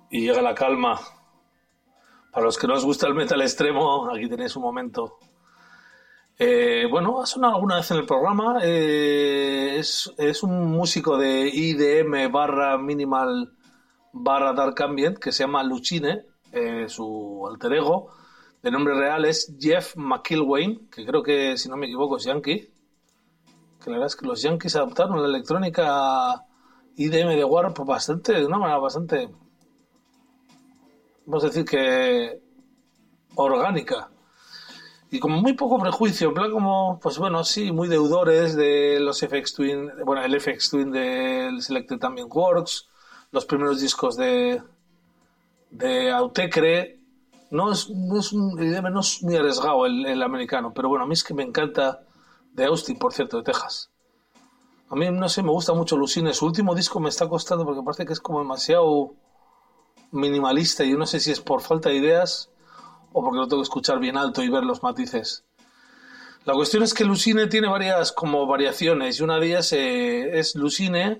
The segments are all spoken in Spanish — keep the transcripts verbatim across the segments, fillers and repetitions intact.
Y llega la calma. Para los que no os gusta el metal extremo, aquí tenéis un momento. Eh, bueno, ha sonado alguna vez en el programa. Eh, es, es un músico de I D M barra minimal barra dark ambient que se llama Lucine, eh, su alter ego. De nombre real es Jeff McIlwain, que creo que, si no me equivoco, es yankee. Que la verdad es que los yankees adaptaron la electrónica I D M de Warp bastante, de una manera bastante, vamos a decir que orgánica. Y como muy poco prejuicio, en plan como, pues bueno, sí, muy deudores de los F X Twin, bueno, el F X Twin del Selected Ambient Works, los primeros discos de, de Autechre. No es, no es, un, no es muy arriesgado el, el americano, pero bueno, a mí es que me encanta, de Austin, por cierto, de Texas. A mí, no sé, me gusta mucho Lucine. Su último disco me está costando porque parece que es como demasiado minimalista y yo no sé si es por falta de ideas o porque lo tengo que escuchar bien alto y ver los matices. La cuestión es que Lucine tiene varias como variaciones y una de ellas eh, es Lucine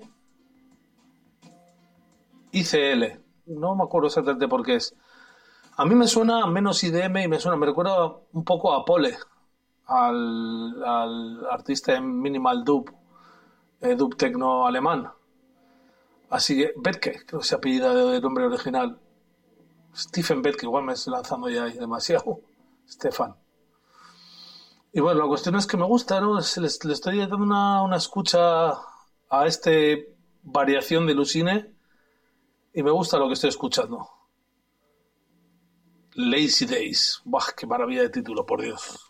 I C L. No me acuerdo exactamente por qué es. A mí me suena menos I D M y me suena, me recuerda un poco a Pole, al, al artista en Minimal Dub, eh, Dub Tecno alemán. Así que Betke, creo que se apellida de nombre original. Stephen Betke, igual me estoy lanzando ya ahí demasiado. Stefan. Y bueno, la cuestión es que me gusta, ¿no? Le, le estoy dando una, una escucha a este variación de Lucine y me gusta lo que estoy escuchando. Lazy Days. ¡Buah, qué maravilla de título, por Dios!